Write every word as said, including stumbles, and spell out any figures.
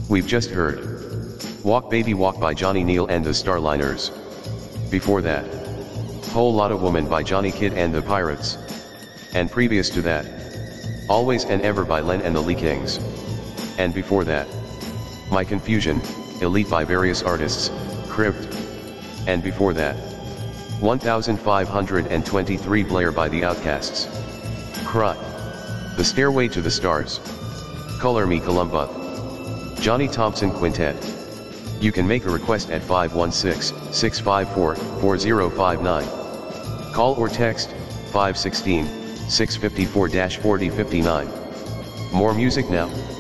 We've just heard Walk Baby Walk by Johnny Neal and the Starliners. Before that, Whole Lotta Woman by Johnny Kidd and the Pirates. And previous to that, Always and Ever by Len and the Lee Kings. And before that, My Confusion, Elite by various artists, Crypt. And before that, one thousand five hundred twenty-three Blair by the Outcasts. Cry. The Stairway to the Stars. Color Me Columba. Johnny Thompson Quintet. You can make a request at five one six, six five four, four zero five nine. Call or text, five one six, six five four, four zero five nine. More music now.